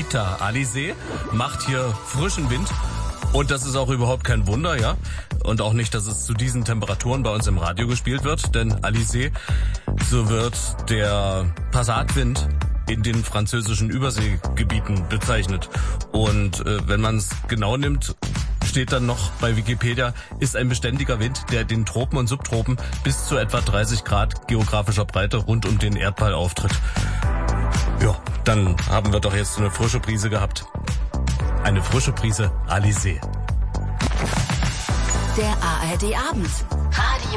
Delta. Alizé macht hier frischen Wind. Und das ist auch überhaupt kein Wunder, ja. Und auch nicht, dass es zu diesen Temperaturen bei uns im Radio gespielt wird. Denn Alizé, so wird der Passatwind in den französischen Überseegebieten bezeichnet. Und wenn man es genau nimmt, steht dann noch bei Wikipedia, ist ein beständiger Wind, der den Tropen und Subtropen bis zu etwa 30 Grad geografischer Breite rund um den Erdball auftritt. Ja, dann haben wir doch jetzt eine frische Brise gehabt. Eine frische Prise Alizé. Der ARD Abend.